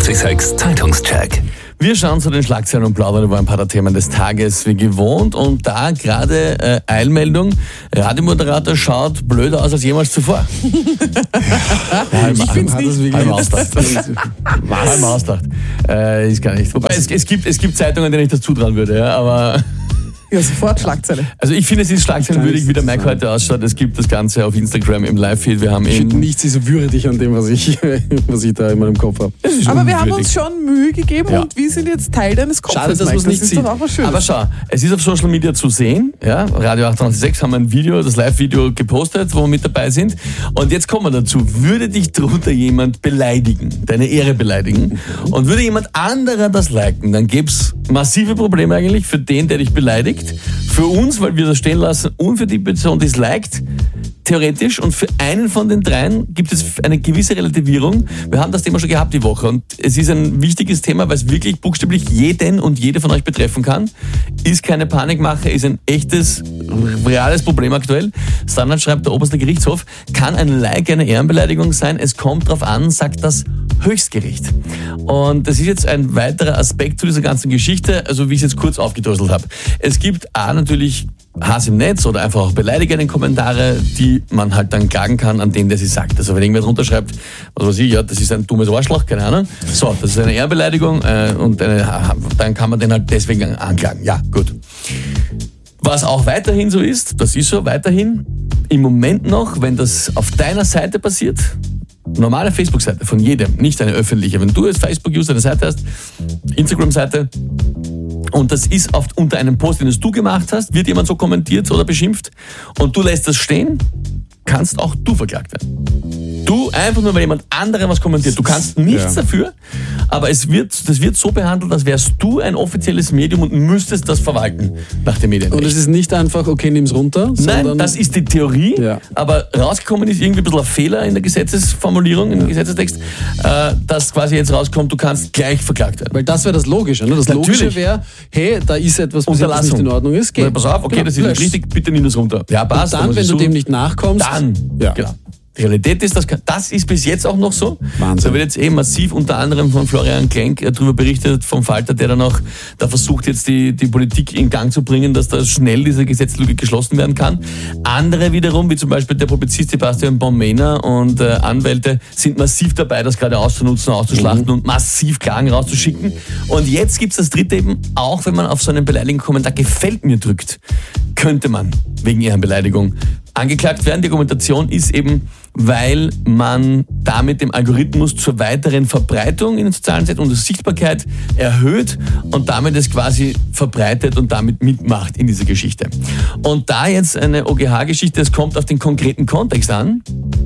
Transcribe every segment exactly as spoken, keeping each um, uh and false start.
achtzig Zeitungscheck. Wir schauen zu den Schlagzeilen und plaudern über ein paar der Themen des Tages wie gewohnt. Und da gerade äh, Eilmeldung, Radiomoderator schaut blöder aus als jemals zuvor. Ja, ich finde es nicht. Halb ausdacht. Was? Halb ausdacht. Äh, ist gar nicht. Wobei es, es, gibt, es gibt Zeitungen, denen ich das zutrauen würde, ja, aber... Ja, sofort Schlagzeile. Also ich finde, es ist schlagzeilenwürdig, wie der Mike heute ausschaut. Es gibt das Ganze auf Instagram im Live-Feed. Wir haben ich finde nichts ist so würdig an dem, was ich, was ich da in meinem Kopf habe. Aber wir haben uns schon Mühe gegeben ja. und wir sind jetzt Teil deines Kopfes. Schade, dass man es nicht sieht. Doch auch was Schönes. Aber schau, es ist auf Social Media zu sehen. Ja, Radio achtundachtzig Komma sechs haben ein Video, das Live-Video gepostet, wo wir mit dabei sind. Und jetzt kommen wir dazu. Würde dich drunter jemand beleidigen, deine Ehre beleidigen, und würde jemand anderer das liken, dann gäbe es massive Probleme eigentlich für den, der dich beleidigt. Für uns, weil wir das stehen lassen, und für die Person, die es liked, theoretisch. Und für einen von den dreien gibt es eine gewisse Relativierung. Wir haben das Thema schon gehabt die Woche und es ist ein wichtiges Thema, weil es wirklich buchstäblich jeden und jede von euch betreffen kann. Ist keine Panikmache, ist ein echtes, reales Problem aktuell. Standard schreibt der oberste Gerichtshof, kann ein Like eine Ehrenbeleidigung sein? Es kommt drauf an, sagt das Höchstgericht. Und das ist jetzt ein weiterer Aspekt zu dieser ganzen Geschichte, also wie ich es jetzt kurz aufgedröselt habe. Es gibt A, natürlich Hass im Netz oder einfach auch beleidigende Kommentare, die man halt dann klagen kann an den, der sie sagt. Also wenn irgendwer drunter schreibt, was weiß ich, ja, das ist ein dummes Arschloch, keine Ahnung. So, das ist eine Ehrenbeleidigung äh, und eine, dann kann man den halt deswegen anklagen. Ja, gut. Was auch weiterhin so ist, das ist so weiterhin, im Moment noch, wenn das auf deiner Seite passiert, normale Facebook-Seite von jedem, nicht eine öffentliche. Wenn du als Facebook-User eine Seite hast, Instagram-Seite, und das ist oft unter einem Post, den es du gemacht hast, wird jemand so kommentiert oder beschimpft und du lässt das stehen, kannst auch du verklagt werden. Du, einfach nur, weil jemand anderer was kommentiert. Du kannst nichts ja. dafür, aber es wird, das wird so behandelt, als wärst du ein offizielles Medium und müsstest das verwalten nach dem Medienrecht. Und es ist nicht einfach, okay, nimm's runter? Nein, das ist die Theorie, ja. aber rausgekommen ist irgendwie ein bisschen ein Fehler in der Gesetzesformulierung, im Gessetzestext, äh, dass quasi jetzt rauskommt, du kannst gleich verklagt werden. Weil das wäre das Logische. Ne? Das Natürlich. Logische wäre, hey, da ist etwas, was nicht in Ordnung ist. Geh. Na, pass auf, okay, genau, das ist nicht richtig, bitte nimm das runter. Ja, passt. Und dann, wenn du dem nicht nachkommst, dann, ja. genau. Die Realität ist, das, das ist bis jetzt auch noch so. Wahnsinn. Da wird jetzt eh massiv unter anderem von Florian Klenk darüber berichtet, vom Falter, der dann auch da versucht, jetzt die, die Politik in Gang zu bringen, dass da schnell diese Gesetzlücke geschlossen werden kann. Andere wiederum, wie zum Beispiel der Publizist Sebastian Baumena und äh, Anwälte, sind massiv dabei, das gerade auszunutzen, auszuschlachten mhm. und massiv Klagen rauszuschicken. Und jetzt gibt's das dritte eben, auch wenn man auf so einen beleidigenden Kommentar gefällt mir drückt, könnte man wegen Ehrenbeleidigung angeklagt werden. Die Argumentation ist eben, weil man damit dem Algorithmus zur weiteren Verbreitung in den sozialen Netzen und der Sichtbarkeit erhöht und damit es quasi verbreitet und damit mitmacht in dieser Geschichte. Und da jetzt eine O G H-Geschichte, es kommt auf den konkreten Kontext an.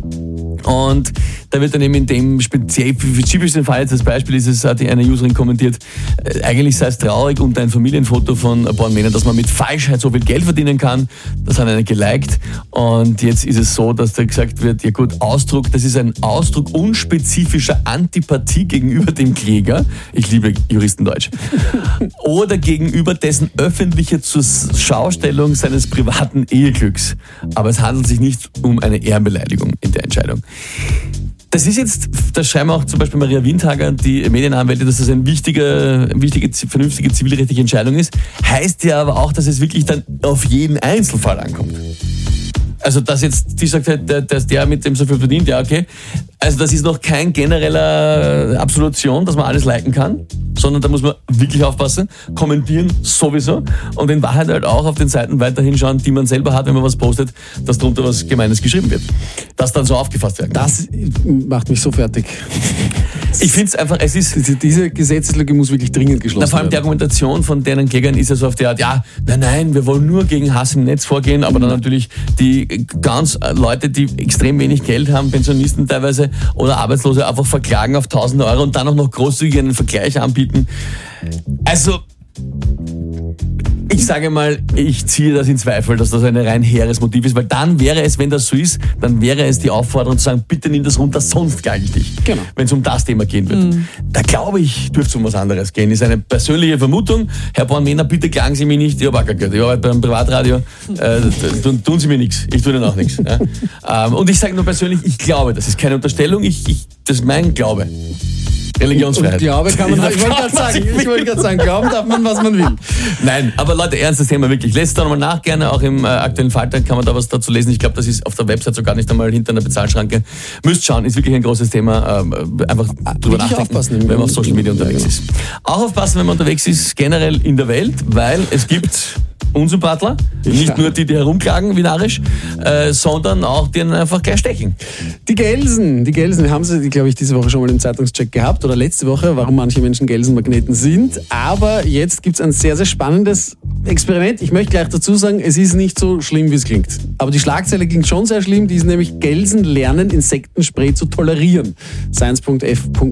Und da wird dann eben in dem spezifischen Fall, jetzt als Beispiel ist es, hat eine Userin kommentiert, äh, eigentlich sei es traurig unter ein Familienfoto von ein paar Männern, dass man mit Falschheit so viel Geld verdienen kann. Das hat einer geliked. Und jetzt ist es so, dass da gesagt wird, ja gut, Ausdruck, das ist ein Ausdruck unspezifischer Antipathie gegenüber dem Kläger. Ich liebe Juristendeutsch. Oder gegenüber dessen öffentliche Zurschaustellung seines privaten Eheglücks. Aber es handelt sich nicht um eine Ehrenbeleidigung in der Entscheidung. Das ist jetzt, das schreiben auch zum Beispiel Maria Windhager, die Medienanwältin, dass das eine wichtige, wichtige, vernünftige zivilrechtliche Entscheidung ist. Heißt ja aber auch, dass es wirklich dann auf jeden Einzelfall ankommt. Also, dass jetzt, die sagt halt, dass der mit dem so viel verdient, ja, okay. Also, das ist noch kein genereller Absolution, dass man alles liken kann, sondern da muss man wirklich aufpassen, kommentieren sowieso und in Wahrheit halt auch auf den Seiten weiterhin schauen, die man selber hat, wenn man was postet, dass drunter was Gemeines geschrieben wird. Das dann so aufgefasst werden kann. Das macht mich so fertig. Ich finde es einfach, es ist... Diese Gesetzeslücke muss wirklich dringend geschlossen werden. Vor allem die Argumentation von deren Klägern ist ja so auf die Art, ja, nein, nein, wir wollen nur gegen Hass im Netz vorgehen, aber dann natürlich die ganz Leute, die extrem wenig Geld haben, Pensionisten teilweise oder Arbeitslose, einfach verklagen auf tausende Euro und dann auch noch großzügig einen Vergleich anbieten. Also... Ich sage mal, ich ziehe das in Zweifel, dass das ein rein hehres Motiv ist, weil dann wäre es, wenn das so ist, dann wäre es die Aufforderung zu sagen, bitte nimm das runter, sonst klage ich dich. Genau. Wenn es um das Thema gehen wird. Mhm. Da glaube ich, dürfte es um was anderes gehen. Ist eine persönliche Vermutung. Herr Bornmänner, bitte klagen Sie mich nicht, ich habe auch kein Geld. Ich arbeite beim Privatradio, äh, tun, tun Sie mir nichts. Ich tue Ihnen auch nichts. Ja? Ähm, und ich sage nur persönlich, ich glaube, das ist keine Unterstellung, ich, ich, das ist mein Glaube. Religionsfreiheit. Und Glaube kann man, ich wollte gerade sagen, ich wollte gerade sagen, glauben darf man, was man will. Nein, aber Leute, ernstes Thema wirklich. Lest da nochmal nach, gerne auch im äh, aktuellen Falter kann man da was dazu lesen. Ich glaube, das ist auf der Website sogar nicht einmal hinter einer Bezahlschranke. Müsst schauen, ist wirklich ein großes Thema. Ähm, einfach drüber nachdenken, aufpassen, wenn man auf Social Media unterwegs ist. Auch aufpassen, wenn man unterwegs ist, generell in der Welt, weil es gibt Unsympathler, nicht Ja. nur die, die herumklagen wie narrisch, äh, sondern auch die einen einfach gleich stechen. Die Gelsen, die Gelsen, wir haben sie, glaube ich, diese Woche schon mal im Zeitungscheck gehabt oder letzte Woche, warum manche Menschen Gelsenmagneten sind. Aber jetzt gibt es ein sehr, sehr spannendes Experiment. Ich möchte gleich dazu sagen, es ist nicht so schlimm, wie es klingt. Aber die Schlagzeile klingt schon sehr schlimm, die ist nämlich: Gelsen lernen Insektenspray zu tolerieren. science punkt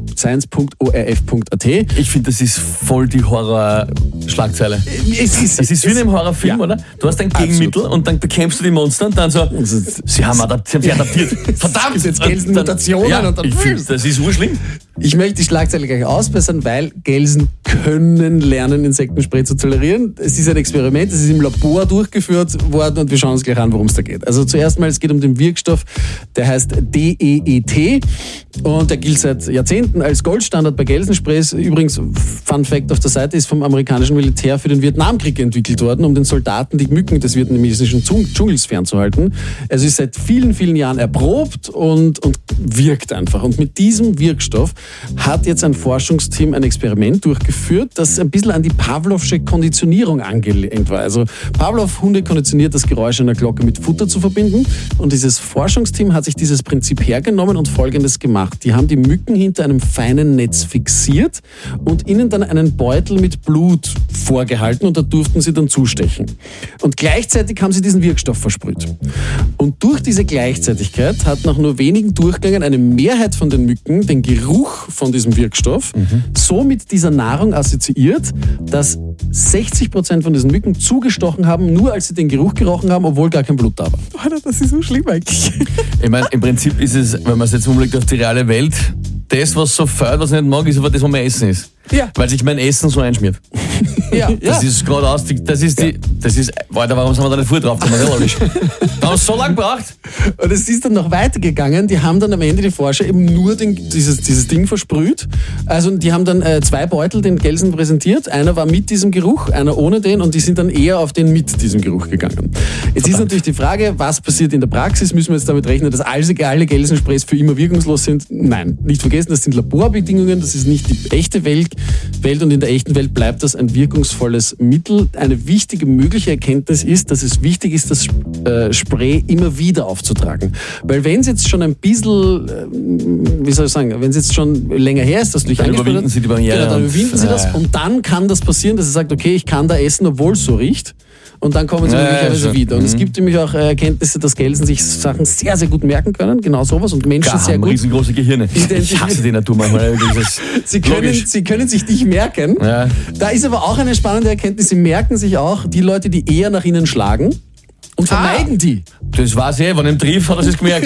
o r f punkt a t. Ich finde, das ist voll die Horror-Schlagzeile. Es ist, Das ist wie in einem Horrorfilm, Ja. oder? Du hast ein Gegenmittel und dann bekämpfst du die Monster und dann so, sie haben, adap- sie haben sie adaptiert. Verdammt! Es gibt jetzt Gelsenmutationen Ja, und dann- ich finde, das ist urschlimm. Ich möchte die Schlagzeile gleich ausbessern, weil Gelsen können lernen, Insektenspray zu tolerieren. Es ist ein Experiment, es ist im Labor durchgeführt worden und wir schauen uns gleich an, worum es da geht. Also zuerst mal, es geht um den Wirkstoff, der heißt D E E T und der gilt seit Jahrzehnten als Goldstandard bei Gelsensprays. Übrigens, Fun Fact auf der Seite, ist vom amerikanischen Militär für den Vietnamkrieg entwickelt worden, um den Soldaten die Mücken des vietnamesischen Dschungels fernzuhalten. Es ist seit vielen, vielen Jahren erprobt und, und wirkt einfach. Und mit diesem Wirkstoff hat jetzt ein Forschungsteam ein Experiment durchgeführt, das ein bisschen an die Pavlovsche Konditionierung angelehnt war. Also Pavlov, Hunde konditioniert, das Geräusch einer Glocke mit Futter zu verbinden. Und dieses Forschungsteam hat sich dieses Prinzip hergenommen und Folgendes gemacht. Die haben die Mücken hinter einem feinen Netz fixiert und ihnen dann einen Beutel mit Blut vorgehalten und da durften sie dann zustechen. Und gleichzeitig haben sie diesen Wirkstoff versprüht. Und durch diese Gleichzeitigkeit hat nach nur wenigen Durchgängen eine Mehrheit von den Mücken den Geruch von diesem Wirkstoff mhm. so mit dieser Nahrung assoziiert, dass sechzig Prozent von diesen Mücken zugestochen haben, nur als sie den Geruch gerochen haben, obwohl gar kein Blut da war. Alter, das ist so schlimm eigentlich. Ich meine, im Prinzip ist es, wenn man es jetzt umlegt auf die reale Welt, das, was so fällt, was ich nicht mag, ist aber das, was mein Essen ist. Ja. Weil sich mein Essen so einschmiert. Ja. Das Ja. ist gerade aus, die- das ist die, das ist, Alter, warum sind wir da nicht früher drauf gekommen? Ja, logisch. Da haben wir so lange gebraucht. Und es ist dann noch weitergegangen. Die haben dann am Ende, die Forscher, eben nur den, dieses, dieses Ding versprüht. Also die haben dann äh, zwei Beutel den Gelsen präsentiert. Einer war mit diesem Geruch, einer ohne den. Und die sind dann eher auf den mit diesem Geruch gegangen. Jetzt ist natürlich die Frage, was passiert in der Praxis? Müssen wir jetzt damit rechnen, dass alle, alle Gelsensprays für immer wirkungslos sind? Nein, nicht vergessen, das sind Laborbedingungen. Das ist nicht die echte Welt. Welt und in der echten Welt bleibt das ein wirkungsvolles Mittel. Eine wichtige mögliche Erkenntnis ist, dass es wichtig ist, das äh, Spray immer wieder aufzutragen. Weil wenn es jetzt schon ein bisschen, äh, wie soll ich sagen, wenn es jetzt schon länger her ist, dass du dich Dann angesprochen überwinden hast, sie die Barriere genau, dann und- überwinden sie das Ja, ja. und dann kann das passieren, dass er sagt, okay, ich kann da essen, obwohl es so riecht. Und dann kommen sie Ja, ja, möglicherweise schon. wieder. Und es Mhm. gibt nämlich auch äh, Erkenntnisse, dass Gelsen sich Sachen sehr, sehr gut merken können. Genau sowas. Und Menschen Klar, sehr haben gut. riesengroße Gehirne. Identif- Ich hasse die Natur manchmal. Das ist Sie können, logisch. sie können sich dich merken. Ja. Da ist aber auch eine spannende Erkenntnis. Sie merken sich auch die Leute, die eher nach ihnen schlagen und vermeiden die. Das war's eh, wenn er im Triff hat er sich gemerkt.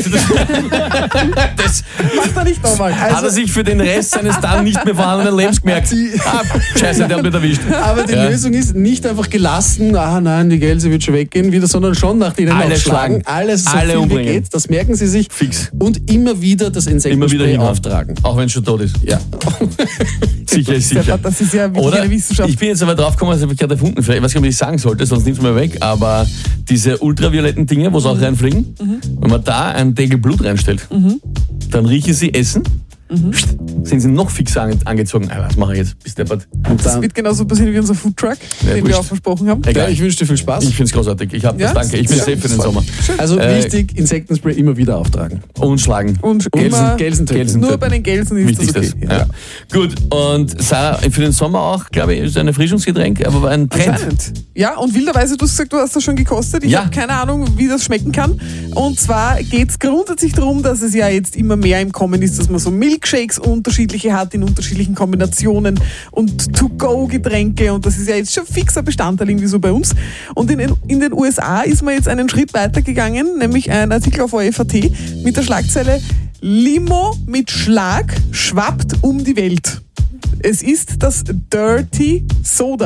Das Macht er nicht nochmal. hat er Also, sich für den Rest seines dann nicht mehr vorhandenen Lebens gemerkt. Ah, scheiße, der hat mich erwischt. Aber die Ja. Lösung ist nicht einfach gelassen, ah nein, die Gelse wird schon weggehen wieder, sondern schon nach denen Alle auch schlagen. schlagen. Alles so Alle viel umbringen. wie geht. Das merken sie sich. Fix. Und immer wieder das Immer wieder Insektenspray hinhauen. auftragen. Auch wenn es schon tot ist. Ja. Sicher ist sicher. das ist ja wirklich Oder eine Wissenschaft. ich bin jetzt aber drauf gekommen, das habe ich gerade erfunden. Vielleicht, ich weiß nicht, ob ich das sagen sollte, sonst nimm's mir weg. Aber diese ultravioletten Dinge, wo sie auch reinfliegen, wenn man da einen Deckel Blut reinstellt, dann riechen sie Essen, sind sie noch fixer ange- angezogen. Ah, was mache ich jetzt? Bis deppert. Und Das dann, wird genauso passieren wie unser Foodtruck, Ja, den wurscht. wir auch versprochen haben. ja, Egal. ich wünsche dir viel Spaß. Ich finde es großartig. Ich habe Ja? das, danke. Ich bin Ja, safe für den voll. Sommer. Also Äh, wichtig, Insektenspray immer wieder auftragen. Und schlagen. Und Gelsen, immer, Gelsen töten. Gelsen. nur bei den Gelsen ist Wichtig das das. okay. Ja. Gut, und Sarah, für den Sommer auch, glaube ich, ist ein Erfrischungsgetränk, aber ein Trend. Anscheinend. Ja, und wilderweise, du hast gesagt, du hast das schon gekostet. Ich Ja. habe keine Ahnung, wie das schmecken kann. Und zwar geht es grundsätzlich darum, dass es ja jetzt immer mehr im Kommen ist, dass man so Milkshakes unterschiedliche hat in unterschiedlichen Kombinationen und To-Go-Getränke und das ist ja jetzt schon fixer Bestandteil irgendwie so bei uns. Und in, in den U S A ist man jetzt einen Schritt weiter gegangen, nämlich ein Artikel auf O F A T mit der Schlagzeile Limo mit Schlag schwappt um die Welt. Es ist das Dirty Soda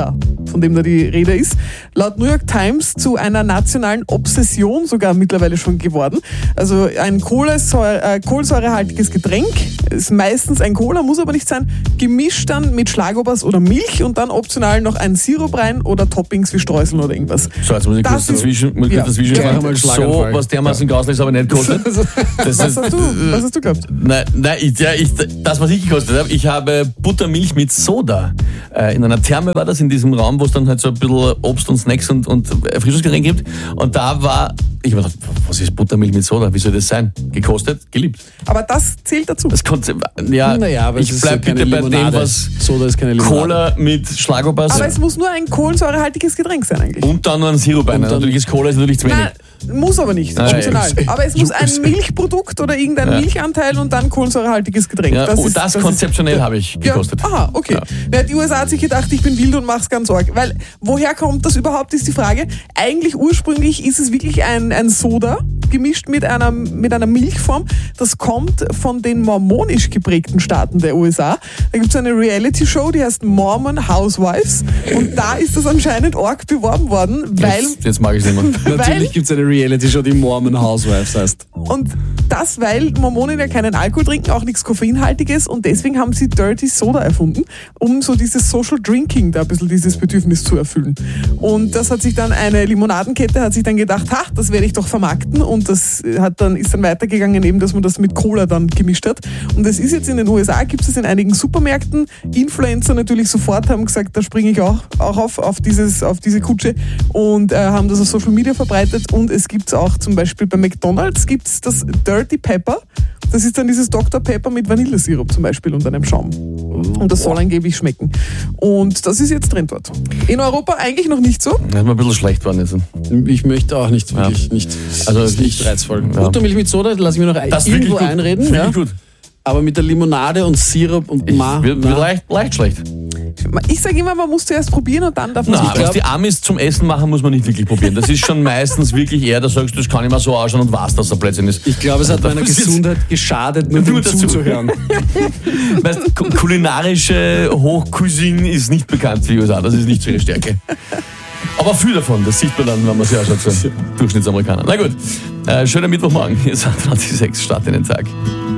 von dem da die Rede ist, laut New York Times zu einer nationalen Obsession sogar mittlerweile schon geworden. Also ein Kohlensäure, äh, kohlensäurehaltiges Getränk, ist meistens ein Cola, muss aber nicht sein, gemischt dann mit Schlagobers oder Milch und dann optional noch ein Sirup rein oder Toppings wie Streuseln oder irgendwas. So, jetzt muss ich Das kurz ist- dazwischen, muss ich ja. kurz dazwischen Ja, fragen. mal So, Schlaganfall. was dermaßen grauslich ist, aber nicht kostet. Das Was ist, hast du, was hast du geglaubt? Nein, nein ich, ja, ich, das, was ich gekostet habe, ich habe Buttermilch mit Soda. Äh, in einer Therme war das, in diesem Raum, wo es dann halt so ein bisschen Obst und Snacks und, und Erfrischungsgetränk gibt. Und da war, ich habe gedacht, was ist Buttermilch mit Soda? Wie soll das sein? Gekostet, geliebt. Aber das zählt dazu. Das Konzept, ja, Naja, aber ich es ist bleib ja keine bitte bei dem, Limonade. was Soda ist keine Limonade. Cola mit Schlagobers Aber es muss nur ein kohlensäurehaltiges Getränk sein eigentlich. und dann noch ein Sirup rein. dann- Natürlich ist Cola ist natürlich zu wenig. Nein, muss aber nicht, Nein, optional. ja. Aber es muss ein Milchprodukt oder irgendein Ja. Milchanteil und dann kohlensäurehaltiges Getränk. Ja, oh, das, ist- konzeptionell ist- habe ich Ja, gekostet. aha, okay. Ja. Ja, die U S A hat sich gedacht, ich bin wild und mach's ganz arg. Weil, woher kommt das überhaupt, ist die Frage. Eigentlich ursprünglich ist es wirklich ein, ein Soda, gemischt mit einer, mit einer Milchform. Das kommt von den mormonisch geprägten Staaten der U S A. Da gibt es eine Reality-Show, die heißt Mormon Housewives. Und da ist das anscheinend arg beworben worden, weil... Jetzt, jetzt mag ich es nicht mehr. Natürlich gibt es eine Reality-Show, die Mormon Housewives heißt. Und das, weil Mormonen ja keinen Alkohol trinken, auch nichts Koffeinhaltiges und deswegen haben sie Dirty Soda erfunden, um so dieses Social Drinking, da ein bisschen dieses Bedürfnis zu erfüllen. Und das hat sich dann eine Limonadenkette, hat sich dann gedacht, ha, das werde ich doch vermarkten und das hat dann, ist dann weitergegangen eben, dass man das mit Cola dann gemischt hat. Und das ist jetzt in den U S A, gibt es in einigen Supermärkten. Influencer natürlich sofort haben gesagt, da springe ich auch, auch auf, auf, dieses, auf diese Kutsche und äh, haben das auf Social Media verbreitet und es gibt es auch zum Beispiel bei McDonald's gibt es das Dirty Pepper. Das ist dann dieses Doktor Pepper mit Vanillesirup zum Beispiel und einem Schaum. Und das soll angeblich schmecken. Und das ist jetzt Trend dort. In Europa eigentlich noch nicht so. Das ist mir ein bisschen schlecht worden jetzt. Ich möchte auch nicht wirklich, Ja. nicht, Also ist nicht ich- reizvoll. ja. Buttermilch mit Soda, lass ich mir noch Das ist irgendwo wirklich gut. einreden. Wirklich Ja? gut. Aber mit der Limonade und Sirup und Ich, Ma, wird, wird na, leicht, leicht schlecht. Ich sage immer, man muss zuerst probieren und dann darf man Na, sich was glauben. die Amis zum Essen machen, muss man nicht wirklich probieren. Das ist schon meistens wirklich eher, da sagst du, das kann ich mal so ausschauen und was das da plötzlich ist. ich glaube, es hat meiner Das ist- Gesundheit geschadet, nur Nur dem dazu. zuzuhören. Weißt, ku- kulinarische Hochcuisine ist nicht bekannt für die U S A, das ist nicht so ihre Stärke. Aber viel davon, das sieht man dann, wenn man sich anschaut, so Durchschnittsamerikaner. Na gut, äh, schöner Mittwochmorgen, hier ist achtundzwanzig Komma sechs, Start in den Tag.